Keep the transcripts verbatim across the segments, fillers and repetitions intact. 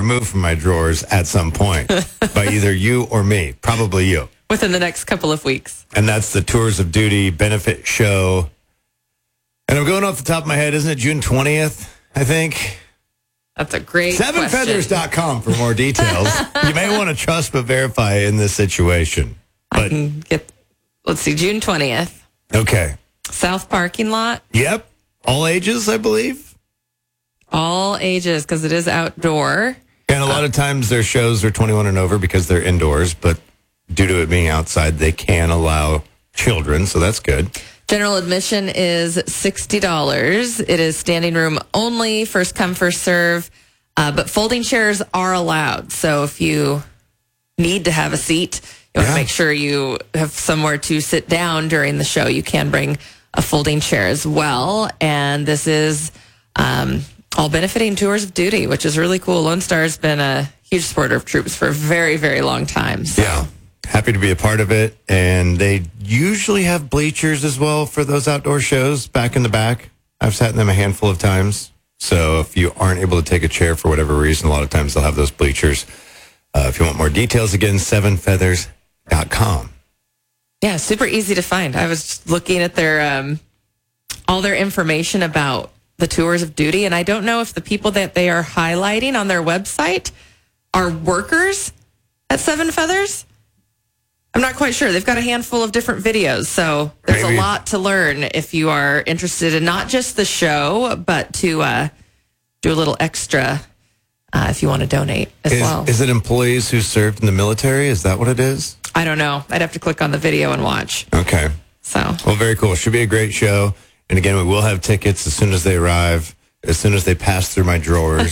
removed from my drawers at some point by either you or me, probably you. Within the next couple of weeks. And that's the Tours of Duty benefit show. And I'm going off the top of my head, isn't it June twentieth, I think? That's a great seven feathers dot com for more details. You may want to trust but verify in this situation. But I can get, let's see, June twentieth. Okay. South parking lot. Yep. All ages, I believe. All ages, because it is outdoor. And a lot of times their shows are twenty-one and over because they're indoors, but due to it being outside, they can allow children, so that's good. General admission is sixty dollars. It is standing room only, first come, first serve. Uh, but folding chairs are allowed. So if you need to have a seat, you want Yeah. to make sure you have somewhere to sit down during the show. You can bring a folding chair as well. And this is um, all benefiting Tours of Duty, which is really cool. Lone Star has been a huge supporter of troops for a very, very long time. So. Yeah. Happy to be a part of it. And they usually have bleachers as well for those outdoor shows back in the back. I've sat in them a handful of times. So if you aren't able to take a chair for whatever reason, a lot of times they'll have those bleachers. Uh, if you want more details, again, seven feathers dot com. Yeah, super easy to find. I was just looking at their um, all their information about the Tours of Duty, and I don't know if the people that they are highlighting on their website are workers at Seven Feathers. I'm not quite sure. They've got a handful of different videos, so there's Maybe. a lot to learn if you are interested in not just the show, but to uh, do a little extra uh, if you want to donate as Is, well. is it employees who served in the military? Is that what it is? I don't know. I'd have to click on the video and watch. Okay. So, Well, very cool. Should be a great show. And again, we will have tickets as soon as they arrive, as soon as they pass through my drawers.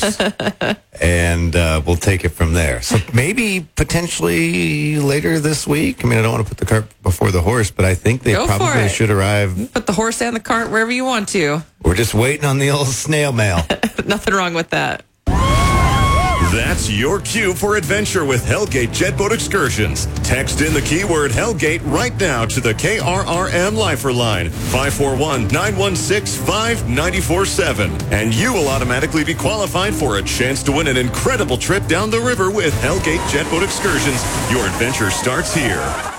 and uh, we'll take it from there. So maybe potentially later this week. I mean, I don't want to put the cart before the horse, but I think they Go for probably it. should arrive. put the horse and the cart wherever you want to. We're just waiting on the old snail mail. Nothing wrong with that. That's your cue for adventure with Hellgate Jet Boat Excursions. Text in the keyword Hellgate right now to the K R R M Lifer line, five four one, nine one six, five nine four seven. And you will automatically be qualified for a chance to win an incredible trip down the river with Hellgate Jet Boat Excursions. Your adventure starts here.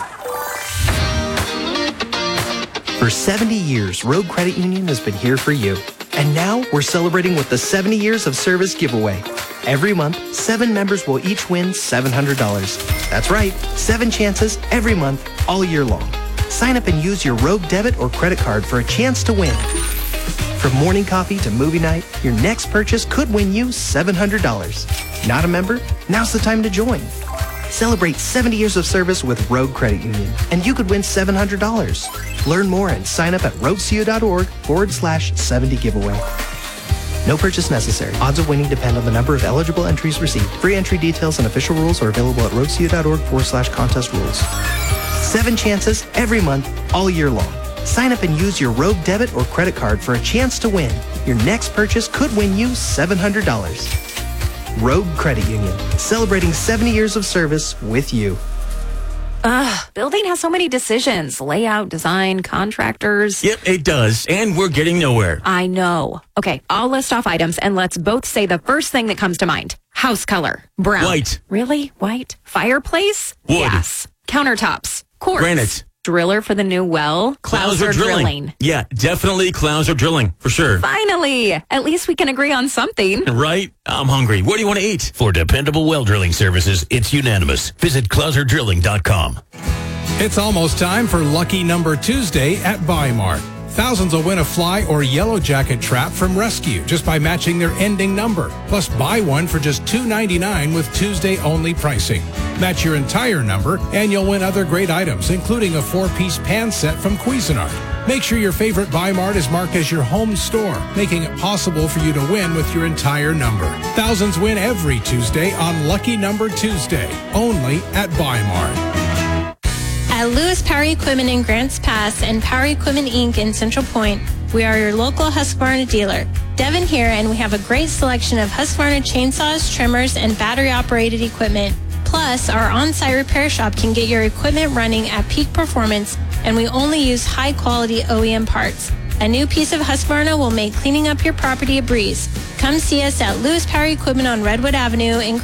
For seventy years, Rogue Credit Union has been here for you. And now we're celebrating with the seventy years of service giveaway. Every month, seven members will each win seven hundred dollars. That's right, seven chances every month, all year long. Sign up and use your Rogue debit or credit card for a chance to win. From morning coffee to movie night, your next purchase could win you seven hundred dollars. Not a member? Now's the time to join. Celebrate seventy years of service with Rogue Credit Union, and you could win seven hundred dollars. Learn more and sign up at roguecu.org forward slash 70 giveaway. No purchase necessary. Odds of winning depend on the number of eligible entries received. Free entry details and official rules are available at roguecu.org forward slash contest rules. Seven chances every month, all year long. Sign up and use your Rogue debit or credit card for a chance to win. Your next purchase could win you seven hundred dollars. Rogue Credit Union, celebrating seventy years of service with you. Ugh, building has so many decisions. Layout, design, contractors. Yep, it does. And we're getting nowhere. I know. Okay, I'll list off items and let's both say the first thing that comes to mind. House color. Brown. White. Really? White? Fireplace? Wood. Gas. Countertops. Quartz. Granite. Driller for the new well. Clouser drilling. Yeah, definitely Clouser drilling, for sure. Finally! At least we can agree on something. Right? I'm hungry. What do you want to eat? For dependable well drilling services, it's unanimous. Visit clouser drilling dot com. It's almost time for Lucky Number Tuesday at Bimart. Thousands will win a fly or yellow jacket trap from Rescue just by matching their ending number. Plus, buy one for just two ninety-nine with Tuesday-only pricing. Match your entire number, and you'll win other great items, including a four-piece pan set from Cuisinart. Make sure your favorite Bimart is marked as your home store, making it possible for you to win with your entire number. Thousands win every Tuesday on Lucky Number Tuesday, only at Bimart. At Lewis Power Equipment in Grants Pass and Power Equipment Incorporated in Central Point, we are your local Husqvarna dealer. Devin here, and we have a great selection of Husqvarna chainsaws, trimmers, and battery-operated equipment. Plus, our on-site repair shop can get your equipment running at peak performance, and we only use high-quality O E M parts. A new piece of Husqvarna will make cleaning up your property a breeze. Come see us at Lewis Power Equipment on Redwood Avenue in